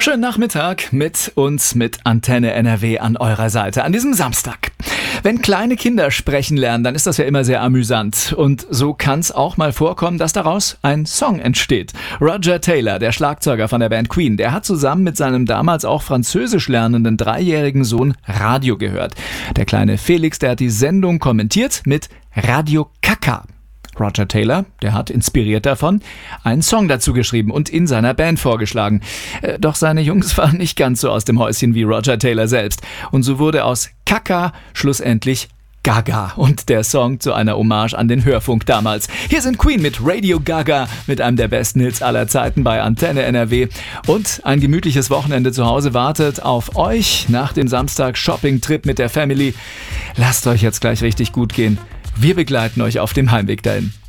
Schönen Nachmittag mit uns, mit Antenne NRW an eurer Seite an diesem Samstag. Wenn kleine Kinder sprechen lernen, dann ist das ja immer sehr amüsant. Und so kann es auch mal vorkommen, dass daraus ein Song entsteht. Roger Taylor, der Schlagzeuger von der Band Queen, der hat zusammen mit seinem damals auch Französisch lernenden 3-jährigen Sohn Radio gehört. Der kleine Felix, der hat die Sendung kommentiert mit Radio Kaka. Roger Taylor, der hat inspiriert davon einen Song dazu geschrieben und in seiner Band vorgeschlagen. Doch seine Jungs waren nicht ganz so aus dem Häuschen wie Roger Taylor selbst. Und so wurde aus Kaka schlussendlich Gaga und der Song zu einer Hommage an den Hörfunk damals. Hier sind Queen mit Radio Gaga, mit einem der besten Hits aller Zeiten bei Antenne NRW. Und ein gemütliches Wochenende zu Hause wartet auf euch nach dem Samstag-Shopping-Trip mit der Family. Lasst euch jetzt gleich richtig gut gehen. Wir begleiten euch auf dem Heimweg dahin.